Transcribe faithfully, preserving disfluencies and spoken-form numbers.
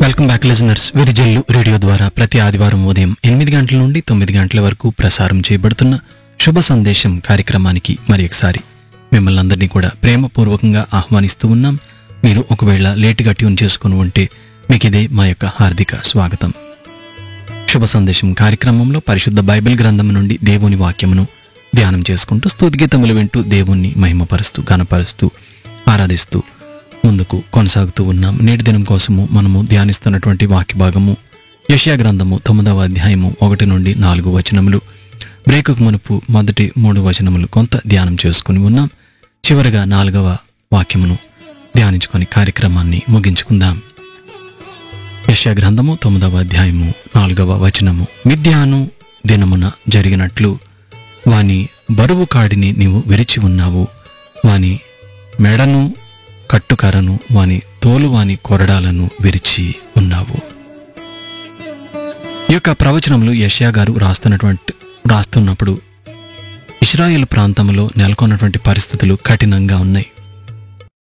Welcome back listeners. Virijallu radio ద్వారా ప్రతి ఆదివారం ఉదయం ఎనిమిది గంటల నుండి తొమ్మిది గంటల వరకు ప్రసారం చేయబడుతున్న శుభ సందేశం కార్యక్రమానికి మరి ఒకసారి మిమ్మల్ని అందరినీ కూడా ప్రేమపూర్వకంగా ఆహ్వానిస్తూ ఉన్నాం. మీరు ఒకవేళ లేటుగా ట్యూన్ చేసుకుని ఉంటే మీకు ఇదే మా యొక్క హార్దిక స్వాగతం. శుభ సందేశం కార్యక్రమంలో పరిశుద్ధ బైబిల్ గ్రంథం నుండి దేవుని వాక్యమును ధ్యానం చేసుకుంటూ స్తుతిగీతములు వింటూ దేవుణ్ణి మహిమపరుస్తూ ఘనపరుస్తూ ఆరాధిస్తూ ముందుకు కొనసాగుతూ ఉన్నాం. నేటి దినం కోసము మనము ధ్యానిస్తున్నటువంటి వాక్య భాగము యెషయా గ్రంథము తొమ్మిదవ అధ్యాయము ఒకటి నుండి నాలుగు వచనములు. బ్రేకుకు మునుపు మొదటి మూడు వచనములు కొంత ధ్యానం చేసుకుని ఉన్నాం. చివరగా నాలుగవ వాక్యమును ధ్యానించుకొని కార్యక్రమాన్ని ముగించుకుందాం. యెషయా గ్రంథము తొమ్మిదవ అధ్యాయము నాలుగవ వచనము. మిద్యాను దినమున జరిగినట్లు వాని బరువు కాడిని నీవు విరిచి ఉన్నావు, వాని మెడను కట్టుకరను వాని తోలు వాని కొరడాలను విరిచి ఉన్నావు. ఈ యొక్క ప్రవచనములు యెషయా గారు రాస్తున్నటువంటి రాస్తున్నప్పుడు ఇశ్రాయేల్ ప్రాంతంలో నెలకొన్నటువంటి పరిస్థితులు కఠినంగా ఉన్నాయి.